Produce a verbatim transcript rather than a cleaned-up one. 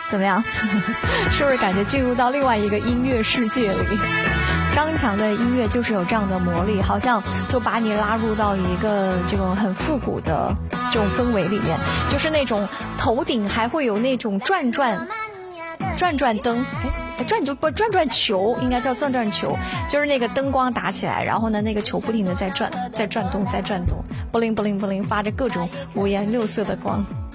怎么样？是不是感觉进入到另外一个音乐世界里？张强的音乐就是有这样的魔力，好像就把你拉入到一个这种很复古的这种氛围里面，就是那种头顶还会有那种转转转转灯，哎，转就不转转球，应该叫转转球，就是那个灯光打起来，然后呢，那个球不停的在转，在转动，在转动，不灵不灵不灵，发着各种五颜六色的光。